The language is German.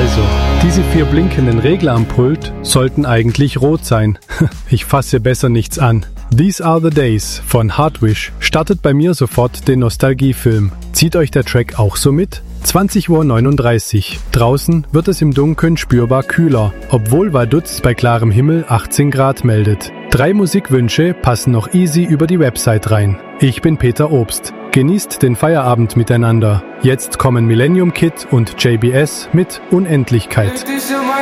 Also, diese 4 blinkenden Regler am Pult sollten eigentlich rot sein. Ich fasse besser nichts an. These Are the Days von Heartwish startet bei mir sofort den Nostalgiefilm. Zieht euch der Track auch so mit? 20:39 Uhr. Draußen wird es im Dunkeln spürbar kühler, obwohl Vaduz bei klarem Himmel 18 Grad meldet. 3 Musikwünsche passen noch easy über die Website rein. Ich bin Peter Obst. Genießt den Feierabend miteinander. Jetzt kommen Millennium Kid und JBS mit Unendlichkeit.